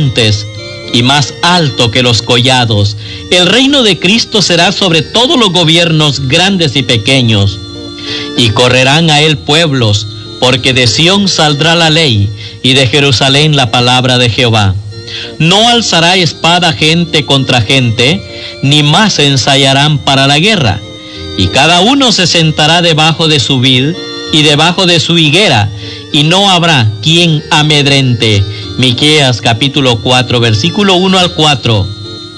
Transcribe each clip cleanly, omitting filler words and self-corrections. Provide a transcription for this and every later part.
montes y más alto que los collados. El reino de Cristo será sobre todos los gobiernos grandes y pequeños. Y correrán a él pueblos, porque de Sión saldrá la ley, y de Jerusalén la palabra de Jehová. No alzará espada gente contra gente, ni más ensayarán para la guerra. Y cada uno se sentará debajo de su vid y debajo de su higuera, y no habrá quien amedrente. Miqueas capítulo 4, versículo 1 al 4.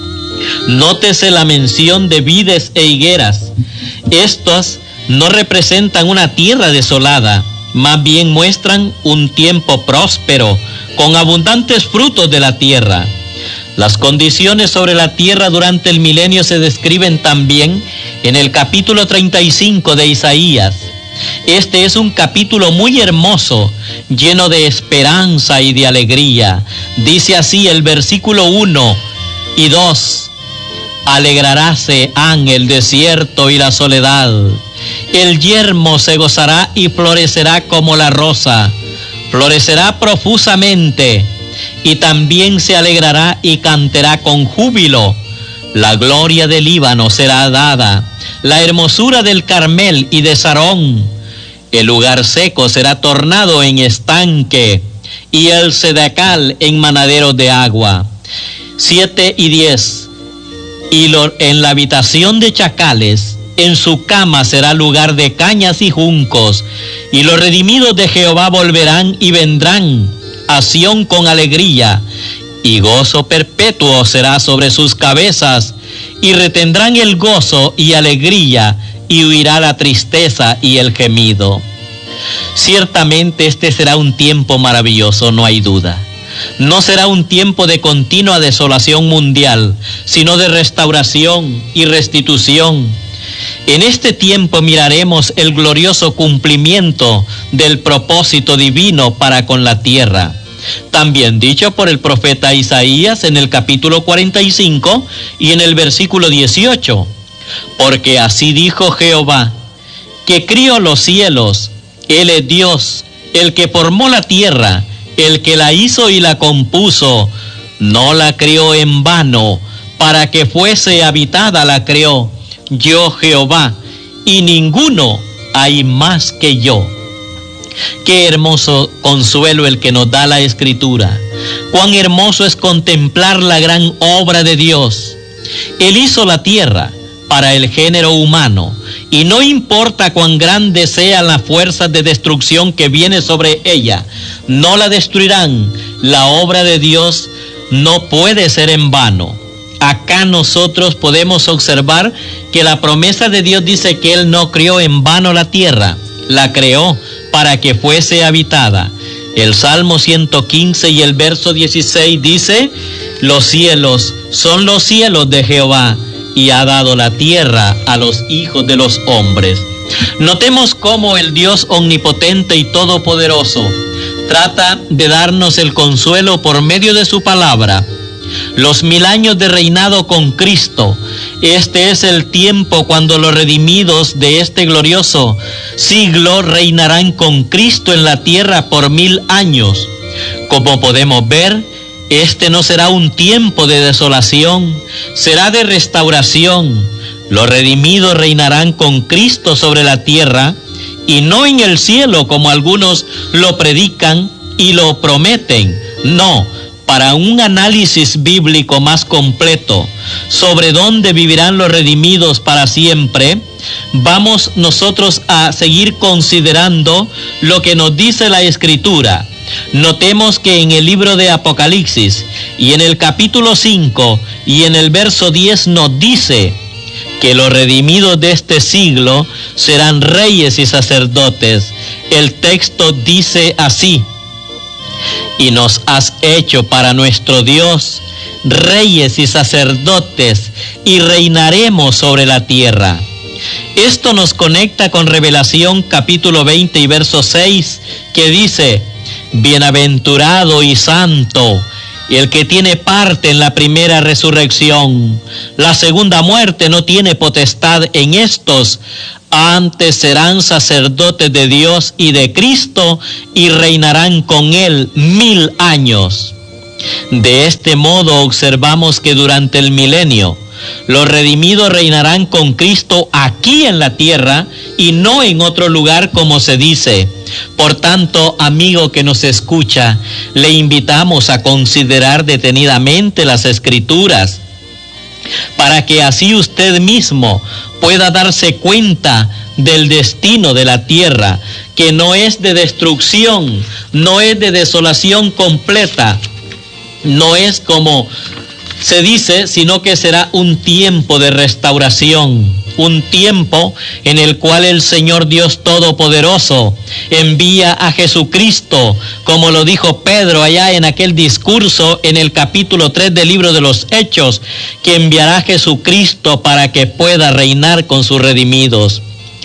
Nótese la mención de vides e higueras. Estas no representan una tierra desolada, más bien muestran un tiempo próspero, con abundantes frutos de la tierra. Las condiciones sobre la tierra durante el milenio se describen también en el capítulo 35 de Isaías. Este es un capítulo muy hermoso, lleno de esperanza y de alegría. Dice así el versículo 1 y 2. Alegraráse han el desierto y la soledad. El yermo se gozará y florecerá como la rosa. Florecerá profusamente y también se alegrará y cantará con júbilo. La gloria del Líbano será dada, la hermosura del Carmel y de Sarón. El lugar seco será tornado en estanque y el sedacal en manadero de agua. 7 y 10. En la habitación de chacales, en su cama será lugar de cañas y juncos, y los redimidos de Jehová volverán y vendrán a Sión con alegría, y gozo perpetuo será sobre sus cabezas, y retendrán el gozo y alegría, y huirá la tristeza y el gemido. Ciertamente este será un tiempo maravilloso, no hay duda. No será un tiempo de continua desolación mundial, sino de restauración y restitución. En este tiempo miraremos el glorioso cumplimiento del propósito divino para con la tierra, también dicho por el profeta Isaías en el capítulo 45 y en el versículo 18. Porque así dijo Jehová, que crió los cielos, Él es Dios, el que formó la tierra, el que la hizo y la compuso. No la crió en vano, para que fuese habitada la creó. Yo Jehová, y ninguno hay más que yo. Qué hermoso consuelo el que nos da la Escritura. Cuán hermoso es contemplar la gran obra de Dios. Él hizo la tierra para el género humano, y no importa cuán grandes sean las fuerzas de destrucción que viene sobre ella, no la destruirán. La obra de Dios no puede ser en vano. Acá nosotros podemos observar que la promesa de Dios dice que Él no crió en vano la tierra, la creó para que fuese habitada. El Salmo 115 y el verso 16 dice, los cielos son los cielos de Jehová, y ha dado la tierra a los hijos de los hombres. Notemos cómo el Dios omnipotente y todopoderoso trata de darnos el consuelo por medio de su palabra. Los 1000 años de reinado con Cristo, este es el tiempo cuando los redimidos de este glorioso siglo reinarán con Cristo en la tierra por 1000 años. Como podemos ver, este no será un tiempo de desolación, será de restauración. Los redimidos reinarán con Cristo sobre la tierra, y no en el cielo como algunos lo predican y lo prometen. No, para un análisis bíblico más completo sobre dónde vivirán los redimidos para siempre, vamos nosotros a seguir considerando lo que nos dice la Escritura. Notemos que en el libro de Apocalipsis y en el capítulo 5 y en el verso 10 nos dice que los redimidos de este siglo serán reyes y sacerdotes. El texto dice así: y nos has hecho para nuestro Dios reyes y sacerdotes, y reinaremos sobre la tierra. Esto nos conecta con Revelación capítulo 20 y verso 6, que dice: bienaventurado y santo el que tiene parte en la primera resurrección. La segunda muerte no tiene potestad en estos, antes serán sacerdotes de Dios y de Cristo, y reinarán con Él 1000 años. De este modo observamos que durante el milenio, los redimidos reinarán con Cristo aquí en la tierra y no en otro lugar como se dice. Por tanto, amigo que nos escucha, le invitamos a considerar detenidamente las Escrituras para que así usted mismo pueda darse cuenta del destino de la tierra, que no es de destrucción, no es de desolación completa, no es como se dice, sino que será un tiempo de restauración, un tiempo en el cual el Señor Dios Todopoderoso envía a Jesucristo, como lo dijo Pedro allá en aquel discurso en el capítulo 3 del libro de los Hechos, que enviará a Jesucristo para que pueda reinar con sus redimidos.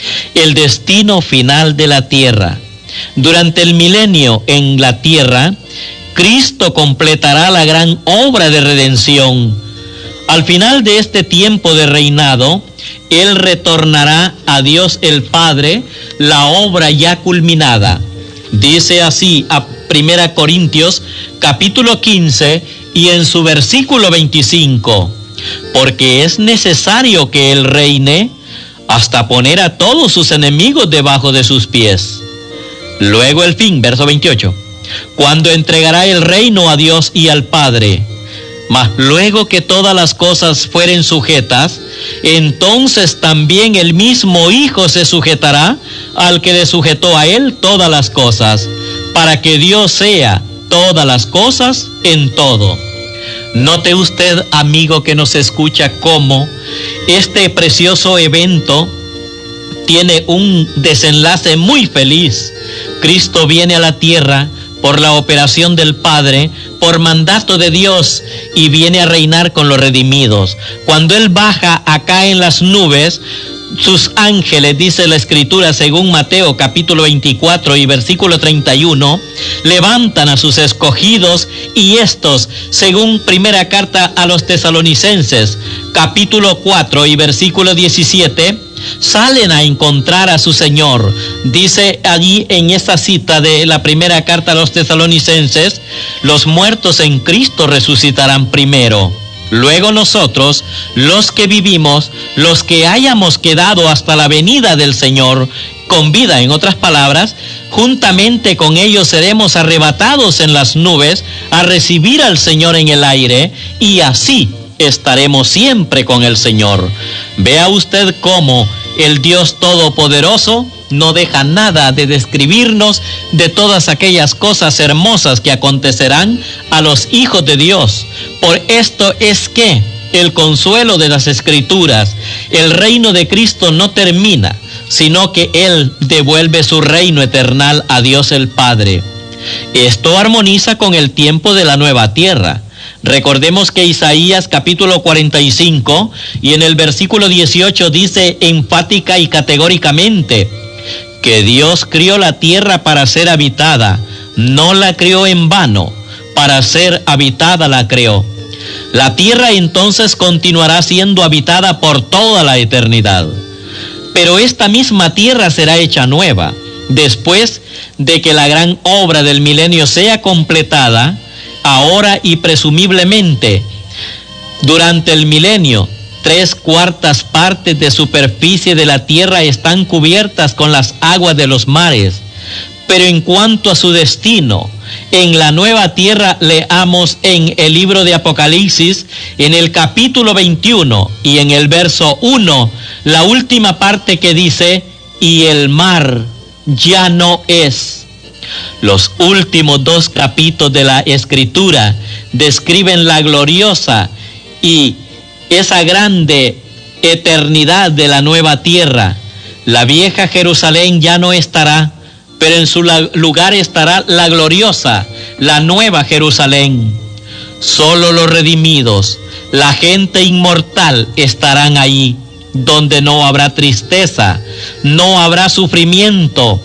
El destino final de la tierra. Durante el milenio en la tierra, Cristo completará la gran obra de redención. Al final de este tiempo de reinado, Él retornará a Dios el Padre la obra ya culminada. Dice así a 1 Corintios capítulo 15 y en su versículo 25, porque es necesario que Él reine hasta poner a todos sus enemigos debajo de sus pies. Luego el fin, verso 28. Cuando entregará el reino a Dios y al Padre, mas luego que todas las cosas fueren sujetas, entonces también el mismo Hijo se sujetará al que le sujetó a él todas las cosas, para que Dios sea todas las cosas en todo. Note usted, amigo que nos escucha, cómo este precioso evento tiene un desenlace muy feliz. Cristo viene a la tierra por la operación del Padre, por mandato de Dios, y viene a reinar con los redimidos. Cuando Él baja acá en las nubes, sus ángeles, dice la Escritura según Mateo capítulo 24 y versículo 31, levantan a sus escogidos, y estos, según primera carta a los Tesalonicenses capítulo 4 y versículo 17, salen a encontrar a su Señor. Dice allí en esta cita de la primera carta a los Tesalonicenses, los muertos en Cristo resucitarán primero. Luego nosotros, los que vivimos, los que hayamos quedado hasta la venida del Señor con vida, en otras palabras, juntamente con ellos seremos arrebatados en las nubes a recibir al Señor en el aire, y así estaremos siempre con el Señor. Vea usted cómo el Dios Todopoderoso no deja nada de describirnos de todas aquellas cosas hermosas que acontecerán a los hijos de Dios. Por esto es que el consuelo de las Escrituras, el reino de Cristo no termina, sino que Él devuelve su reino eternal a Dios el Padre. Esto armoniza con el tiempo de la nueva tierra. Recordemos que Isaías capítulo 45 y en el versículo 18 dice enfática y categóricamente que Dios crió la tierra para ser habitada, no la crió en vano, para ser habitada la creó. La tierra entonces continuará siendo habitada por toda la eternidad. Pero esta misma tierra será hecha nueva, después de que la gran obra del milenio sea completada. Ahora y presumiblemente, durante el milenio, 3/4 partes de superficie de la tierra están cubiertas con las aguas de los mares. Pero en cuanto a su destino, en la nueva tierra, leamos en el libro de Apocalipsis, en el capítulo 21 y en el verso 1, la última parte que dice, y el mar ya no es. Los últimos 2 capítulos de la Escritura describen la gloriosa y esa grande eternidad de la nueva tierra. La vieja Jerusalén ya no estará, pero en su lugar estará la gloriosa, la nueva Jerusalén. Solo los redimidos, la gente inmortal, estarán ahí, donde no habrá tristeza, no habrá sufrimiento,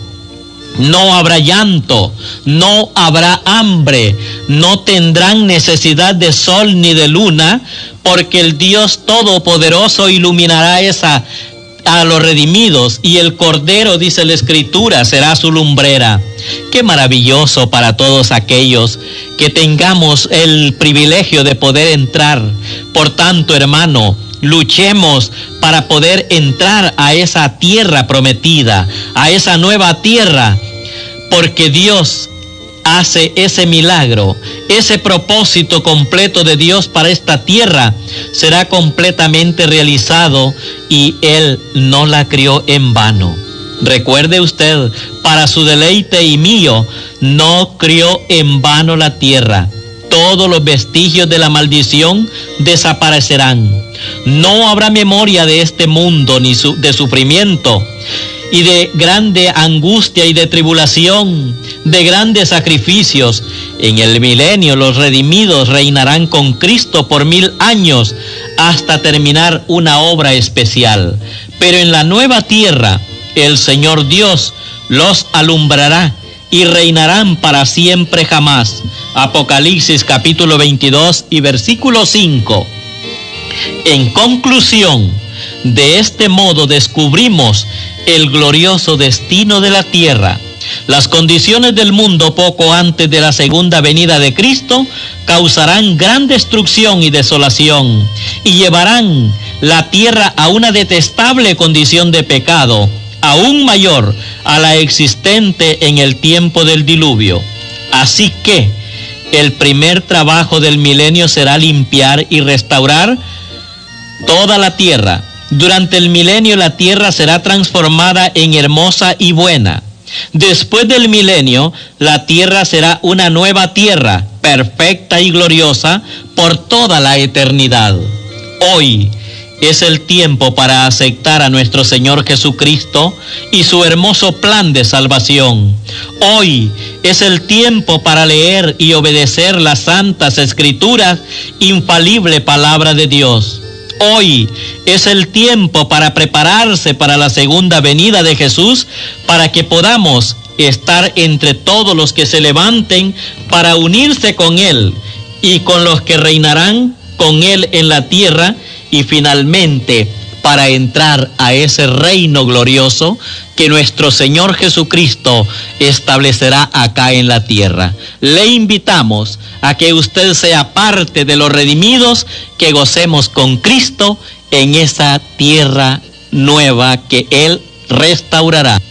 no habrá llanto, no habrá hambre, no tendrán necesidad de sol ni de luna, porque el Dios Todopoderoso iluminará esa a los redimidos, y el Cordero, dice la Escritura, será su lumbrera. Qué maravilloso para todos aquellos que tengamos el privilegio de poder entrar. Por tanto, hermano, luchemos para poder entrar a esa tierra prometida, a esa nueva tierra, porque Dios hace ese milagro. Ese propósito completo de Dios para esta tierra será completamente realizado, y Él no la crió en vano. Recuerde usted, para su deleite y mío, no crió en vano la tierra. Todos los vestigios de la maldición desaparecerán. No habrá memoria de este mundo ni de sufrimiento y de grande angustia y de tribulación, de grandes sacrificios. En el milenio los redimidos reinarán con Cristo por 1000 años hasta terminar una obra especial. Pero en la nueva tierra el Señor Dios los alumbrará y reinarán para siempre jamás. Apocalipsis capítulo 22 y versículo 5. En conclusión, de este modo descubrimos el glorioso destino de la tierra. Las condiciones del mundo poco antes de la segunda venida de Cristo causarán gran destrucción y desolación, y llevarán la tierra a una detestable condición de pecado, aún mayor a la existente en el tiempo del diluvio. Así que el primer trabajo del milenio será limpiar y restaurar toda la tierra. Durante el milenio la tierra será transformada en hermosa y buena. Después del milenio, la tierra será una nueva tierra, perfecta y gloriosa por toda la eternidad. Hoy es el tiempo para aceptar a nuestro Señor Jesucristo y su hermoso plan de salvación. Hoy es el tiempo para leer y obedecer las santas escrituras, infalible palabra de Dios. Hoy es el tiempo para prepararse para la segunda venida de Jesús, para que podamos estar entre todos los que se levanten para unirse con Él y con los que reinarán con Él en la tierra, y finalmente para entrar a ese reino glorioso que nuestro Señor Jesucristo establecerá acá en la tierra. Le invitamos a que usted sea parte de los redimidos, que gocemos con Cristo en esa tierra nueva que Él restaurará.